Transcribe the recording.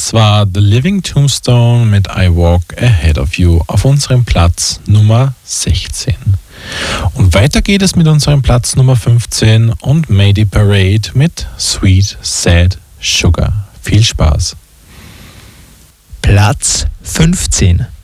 Das war The Living Tombstone mit I Walk Ahead of You auf unserem Platz Nummer 16. Und weiter geht es mit unserem Platz Nummer 15 und Mayday Parade mit Sweet Sad Sugar. Viel Spaß. Platz 15.